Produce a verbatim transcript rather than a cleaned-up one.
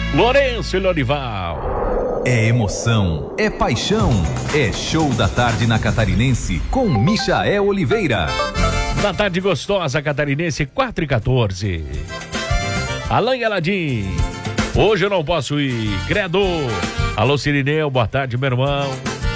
Lourenço e Lorival. É emoção, é paixão, é show da tarde na Catarinense com Michael Oliveira. Da tarde gostosa catarinense, quatro e quatorze. Alain Aladim. Hoje eu não posso ir, credo. Alô, Sirineu, boa tarde, meu irmão.